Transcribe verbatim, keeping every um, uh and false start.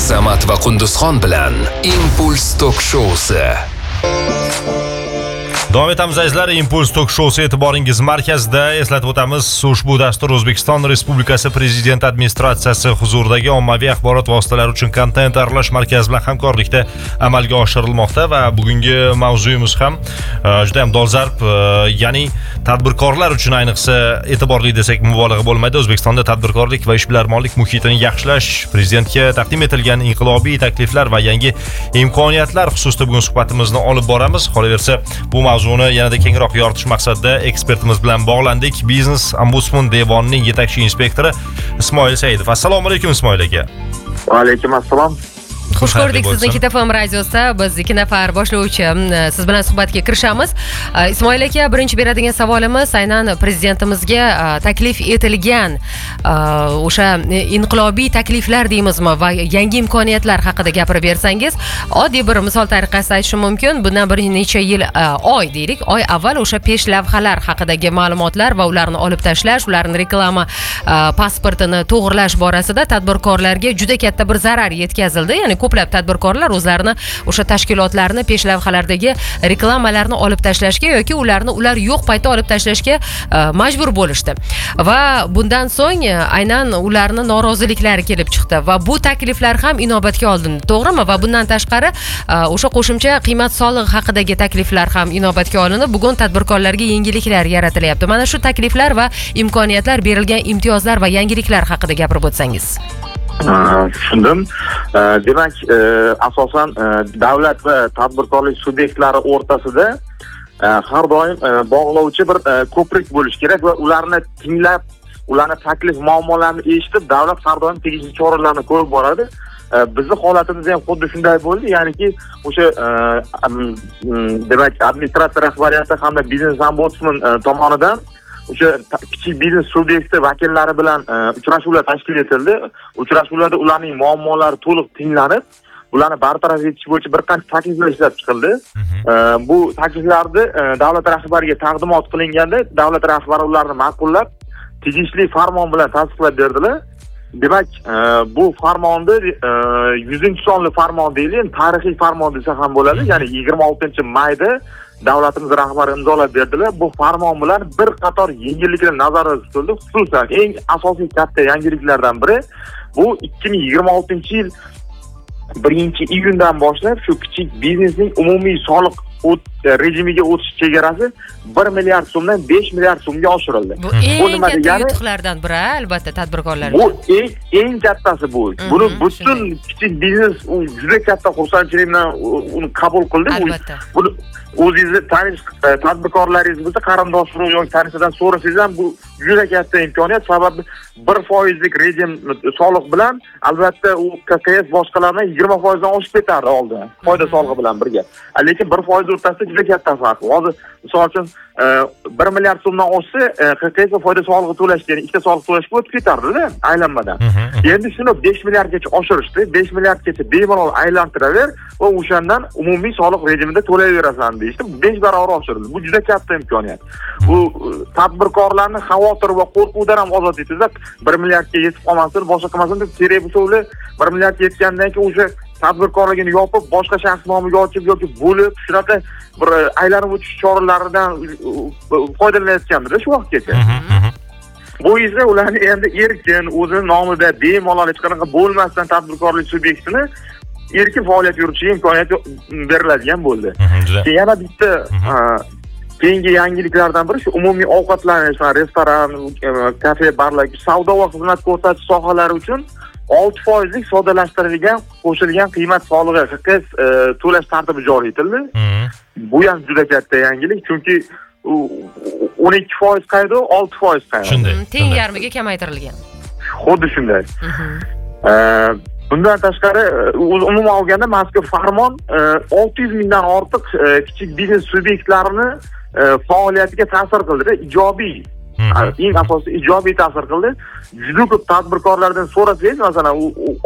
Azamat va Qunduzxon bilan Impuls Talk Showsi. Davom etamiz azizlar, Impuls Talk Showsi e'tiboringiz markazida. Eslatib o'tamiz, ushbu dastur O'zbekiston Respublikasi Prezident administratsiyasi huzuridagi ommaviy axborot vositalari uchun kontent tayyorlash markazi bilan hamkorlikda amalga oshirilmoqda va bugungi mavzuyimiz ham juda ham dolzarb, ya'ni tadbirkorlar uchun ayniqsa e'tiborli desak mubolag'a bo'lmaydi. O'zbekistonda tadbirkorlik va ishbilarmonlik muhitini yaxshilash, prezidentga taqdim etilgan inqilobiy takliflar va yangi imkoniyatlar xususida bugun suhbatimizni olib boramiz. Qolaversa, bu mavzu Mavzuni yanada kengroq yoritish maqsadida ekspertimiz bilan bog'landik. Biznes ombudsman devonining yetakchi inspektori Ismoil Saidov. Assalomu alaykum Ismoil aka. Va alaykum assalom. Xush ko'rdik sizni Hit F M radiosida. Biz ikki nafar boshlovchi siz bilan suhbatga kirishamiz. Ismoil aka, birinchi beradigan savolimiz aynan prezidentimizga taklif etilgan o'sha inqilobiy takliflar deymizmi va yangi imkoniyatlar haqida gapirib bersangiz. Oddiy bir misol tariqasida aytishim mumkin. Bundan bir necha yil, oy deylik, oy avval o'sha pesh lavhalar haqidagi ma'lumotlar va ularni olib tashlash, ularning reklama pasportini to'g'irlash borasida tadbirkorlarga juda katta bir zarar yetkazildi. Ya'ni ko'plab tadbirkorlar o'zlarini o'sha tashkilotlarni pesh lavhalardagi reklamalarni olib tashlashga yoki ularni ular yo'q paytda olib tashlashga majbur bo'lishdi. Va bundan so'ng aynan ularni noroziliklari kelib chiqdi va bu takliflar ham inobatga olindi, to'g'rimi? Va bundan tashqari o'sha qo'shimcha qiymat solig'i haqidagi takliflar ham inobatga olindi. Bugun tadbirkorlarga yengilliklar yaratilyapti. Mana shu takliflar va imkoniyatlar, berilgan imtiyozlar va yangiliklar haqida gapirib o'tsangiz. Tushundim. Demak, asosan davlat va tadbirkorlik subyektlari o'rtasida har doim bog'lovchi bir ko'prik bo'lishi kerak va ularni tinglab, ularning taklif muammolarini eshitib, davlat har doim tegishli choralarni ko'rib boradi. Bizning holatimizda ham xuddi shunday bo'ldi, ya'niki o'sha demak administratsiya rahbariyati hamda biznes ombudsman tomonidan o'sha kichik biznes subyekti vakillari bilan uchrashuvlar tashkil etildi. Uchrashuvlarda ularning muammolari to'liq tinglanib, ularni bartaraf etish bo'yicha bir qancha takliflar ishlab chiqildi. Bu takliflarni davlat rahbariga taqdimot qilinganda, davlat rahbari ularni ma'qullab, tegishli farmon bilan tasdiqlab berdilar. Demak, bu farmonni yuzinchi sonli farmon deyiladi, tarixiy farmon desa ham bo'ladi. Ya'ni yigirma oltinchi mayda davlatimiz rahbari imzolab berdilar. Bu farmon bilan bir qator yengilliklar nazarda tutildi. Xususan, eng asosiy katta yangiliklardan biri bu ikki ming yigirma oltinchi yil birinchi iyundan boshlab shu kichik biznesning umumiy soliq rejimiga o'tish chegarasi bir milliard so'mdan besh milliard so'mga oshirildi. Bu eng katta yutuqlardan biri, albatta, tadbirkorlar uchun. Bu eng eng kattasi bu. Buni butun kichik biznes juda katta xursandchilik bilan uni qabul qildi. Albatta. Buni o'zingizni tanish tadbirkorlaringiz bo'lsa, qarindosh urug' yoki tanishidan so'rasangiz ham bu juda katta imkoniyat. Sababi bir foizlik rejim soliq bilan albatta u K K S boshqalardan yigirma foizdan oshib ketardi oldin, foyda solig'i bilan birga. Lekin bir foiz o'rtasida juda katta farq. Hozir misol uchun bir milliard so'mdan oshsa, K K S va foyda solig'i to'lashga, ya'ni ikkita soliq to'lashga o'tib ketardi-da aylanmadan. Endi shuni besh milliardgacha oshirishdi. besh milliardgacha bemalol aylantiraver va o'shandan umumiy soliq rejimida to'layverasan deyishdi. besh barobar oshirildi. Bu juda katta imkoniyat. Bu tadbirkorlarni xavotir va qo'rquvdan ham ozod etadi. bir milliardga yetib qolmasin, boshqa qilmasin deb kerak bo'lsa, ular bir milliard yetgandan keyin o'sha tadbirkorligini yopib, boshqa shaxs nomiga ochib yoki bo'lib, shunaqa bir aylanib o'tish choralaridan foydalanayotgandir shu vaqtgacha. Bu esa ularni endi erkin, o'zining nomida bemalol hech qanaqa bo'lmasdan tadbirkorlik subyektini erkin faoliyat yurishiga imkoniyat beriladigan bo'ldi. Yana bitta keyingi yangiliklardan biri shu umumiy ovqatlanish, restoran, kafe, barlar, savdo va xizmat ko'rsatish sohalari uchun olti foizlik soddalashtirilgan qo'shilgan qiymat solig'i K K S to'lash tartibi joriy etildi. Bu ham juda katta yangilik, chunki o'n ikki foiz qayda, olti foiz qayda. Shunday. Teng yarmiga kamaytirilgan. Xuddi shunday. Bundan tashqari, umuman olganda mazkur farmon olti yuz mingdan ortiq kichik biznes subyektlarini faoliyatiga ta'sir qildi, ijobiy. Eng asosiy ijobiy ta'sir qildi. Juda ko'p tadbirkorlardan so'rasangiz, masalan,